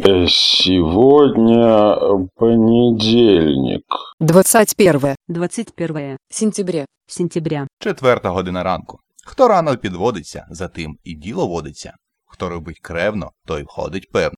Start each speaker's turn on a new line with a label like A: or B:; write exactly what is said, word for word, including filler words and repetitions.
A: Сегодня понедельник.
B: двадцать первое
C: двадцать первое
B: сентября.
C: сентября.
D: Четверта година ранку. Хто рано підводиться, за тим і діло водиться. Хто робить кревно, той входить певно.